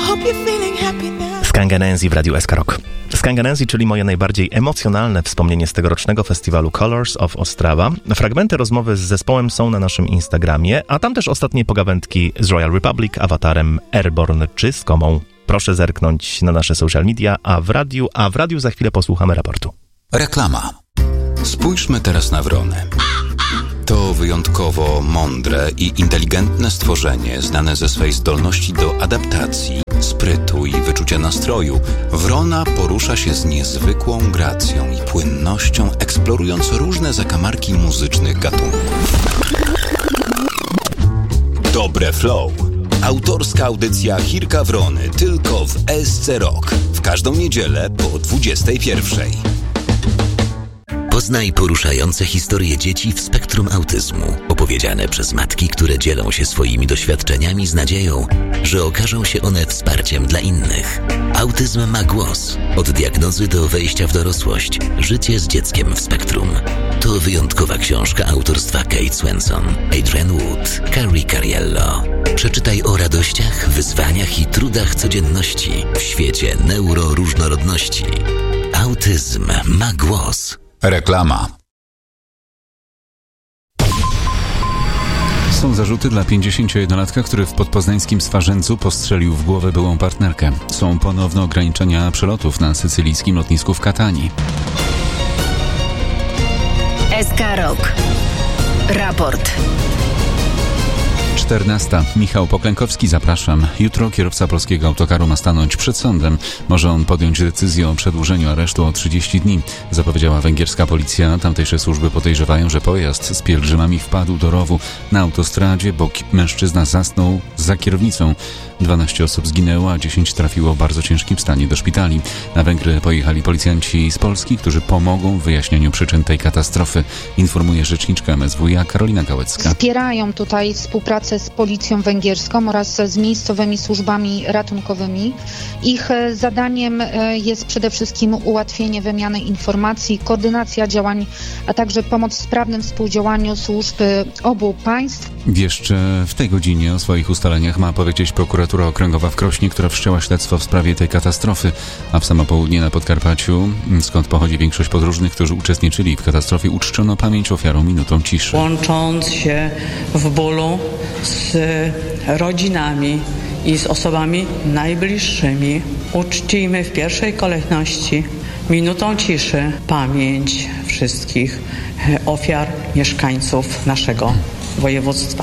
Skanga Nancy w Radiu SK Rock. Skanga Nancy, czyli moje najbardziej emocjonalne wspomnienie z tegorocznego festiwalu Colors of Ostrava. Fragmenty rozmowy z zespołem są na naszym Instagramie, a tam też ostatnie pogawędki z Royal Republic, Awatarem, Airborne czy z Komą. Proszę zerknąć na nasze social media, a w radiu za chwilę posłuchamy raportu. Reklama. Spójrzmy teraz na wrony. To wyjątkowo mądre i inteligentne stworzenie, znane ze swej zdolności do adaptacji, sprytu i wyczucia nastroju. Wrona porusza się z niezwykłą gracją i płynnością, eksplorując różne zakamarki muzycznych gatunków. Dobre Flow. Autorska audycja Chirka Wrony tylko w SC Rock. W każdą niedzielę po 21:00. Poznaj poruszające historie dzieci w spektrum autyzmu, opowiedziane przez matki, które dzielą się swoimi doświadczeniami z nadzieją, że okażą się one wsparciem dla innych. Autyzm ma głos. Od diagnozy do wejścia w dorosłość. Życie z dzieckiem w spektrum. To wyjątkowa książka autorstwa Kate Swenson, Adrienne Wood, Carrie Cariello. Przeczytaj o radościach, wyzwaniach i trudach codzienności w świecie neuroróżnorodności. Autyzm ma głos. Reklama. Są zarzuty dla 51-latka, który w podpoznańskim Swarzędzu postrzelił w głowę byłą partnerkę. Są ponowne ograniczenia przelotów na sycylijskim lotnisku w Katanii. SK Rock. Raport. 14. Michał Poklękowski, zapraszam. Jutro kierowca polskiego autokaru ma stanąć przed sądem. Może on podjąć decyzję o przedłużeniu aresztu o 30 dni, zapowiedziała węgierska policja. Tamtejsze służby podejrzewają, że pojazd z pielgrzymami wpadł do rowu na autostradzie, bo mężczyzna zasnął za kierownicą. 12 osób zginęło, a 10 trafiło w bardzo ciężkim stanie do szpitali. Na Węgry pojechali policjanci z Polski, którzy pomogą w wyjaśnieniu przyczyn tej katastrofy, informuje rzeczniczka MSWiA Karolina Gałecka. Wspierają tutaj współpracę z policją węgierską oraz z miejscowymi służbami ratunkowymi. Ich zadaniem jest przede wszystkim ułatwienie wymiany informacji, koordynacja działań, a także pomoc w sprawnym współdziałaniu służb obu państw. Jeszcze w tej godzinie o swoich ustaleniach ma powiedzieć prokuratura okręgowa w Krośnie, która wszczęła śledztwo w sprawie tej katastrofy, a w samo południe na Podkarpaciu, skąd pochodzi większość podróżnych, którzy uczestniczyli w katastrofie, uczczono pamięć ofiarom minutą ciszy. Łącząc się w bólu z rodzinami i z osobami najbliższymi, uczcijmy w pierwszej kolejności minutą ciszy pamięć wszystkich ofiar, mieszkańców naszego województwa.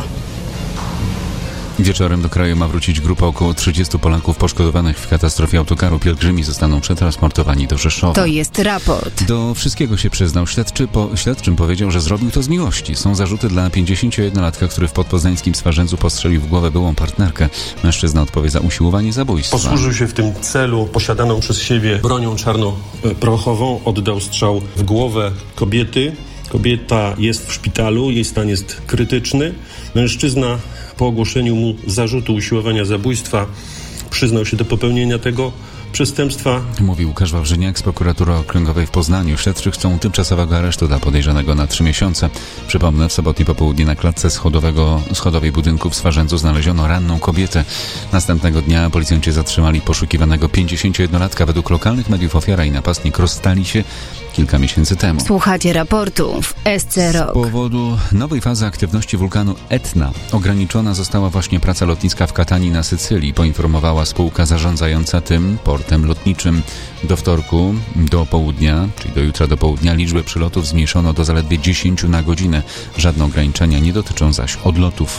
Wieczorem do kraju ma wrócić grupa około 30 Polaków poszkodowanych w katastrofie autokaru. Pielgrzymi zostaną przetransportowani do Rzeszowa. To jest raport. Do wszystkiego się przyznał. Śledczym powiedział, że zrobił to z miłości. Są zarzuty dla 51-latka, który w podpoznańskim Swarzędzu postrzelił w głowę byłą partnerkę. Mężczyzna odpowie za usiłowanie zabójstwa. Posłużył się w tym celu posiadaną przez siebie bronią czarnoprochową. Oddał strzał w głowę kobiety. Kobieta jest w szpitalu, jej stan jest krytyczny. Mężczyzna po ogłoszeniu mu zarzutu usiłowania zabójstwa przyznał się do popełnienia tego przestępstwa. Mówi Łukasz Wawrzyniak z prokuratury okręgowej w Poznaniu. Śledczy chcą tymczasowego aresztu dla podejrzanego na 3 miesiące. Przypomnę, w sobotnie popołudnie na klatce schodowej budynku w Swarzędzu znaleziono ranną kobietę. Następnego dnia policjanci zatrzymali poszukiwanego 51-latka. Według lokalnych mediów ofiara i napastnik rozstali się kilka miesięcy temu. Słuchacie raportu w SC Rock. Z powodu nowej fazy aktywności wulkanu Etna ograniczona została właśnie praca lotniska w Katanii na Sycylii, poinformowała spółka zarządzająca tym portem lotniczym. Do wtorku do południa, czyli do jutra do południa, liczbę przylotów zmniejszono do zaledwie 10 na godzinę. Żadne ograniczenia nie dotyczą zaś odlotów.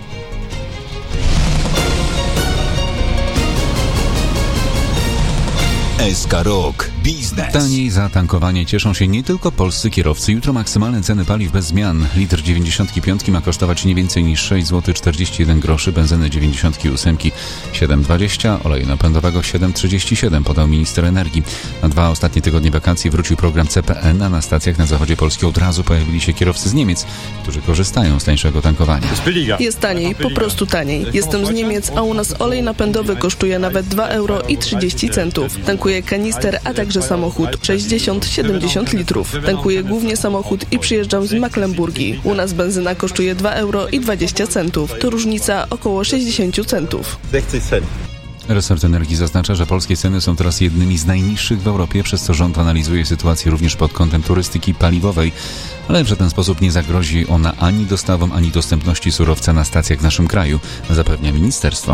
SK Rock Biznes. Taniej za tankowanie cieszą się nie tylko polscy kierowcy. Jutro maksymalne ceny paliw bez zmian. Litr 95 ma kosztować nie więcej niż 6 zł 41 groszy, benzyny 98 7,20, oleju napędowego 7,37, podał minister energii. Na 2 ostatnie tygodnie wakacji wrócił program CPN, a na stacjach na zachodzie Polski od razu pojawili się kierowcy z Niemiec, którzy korzystają z tańszego tankowania. Jest taniej, po prostu taniej. Jestem z Niemiec, a u nas olej napędowy kosztuje nawet 2,30 euro. Tankuję kanister, a także samochód 60-70 litrów. Tankuję głównie samochód i przyjeżdżam z Mecklenburgii. U nas benzyna kosztuje 2,20 euro. To różnica około 60 centów. Resort Energii zaznacza, że polskie ceny są teraz jednymi z najniższych w Europie, przez co rząd analizuje sytuację również pod kątem turystyki paliwowej, ale w żaden sposób nie zagrozi ona ani dostawom, ani dostępności surowca na stacjach w naszym kraju, zapewnia ministerstwo.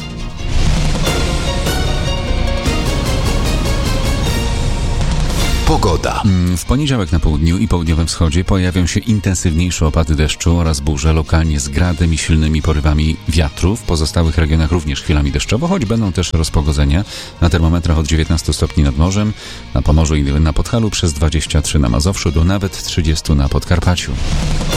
Pogoda. W poniedziałek na południu i południowym wschodzie pojawią się intensywniejsze opady deszczu oraz burze, lokalnie z gradem i silnymi porywami wiatru. W pozostałych regionach również chwilami deszczowo, choć będą też rozpogodzenia. Na termometrach od 19 stopni nad morzem, na Pomorzu i na Podhalu przez 23 na Mazowszu do nawet 30 na Podkarpaciu.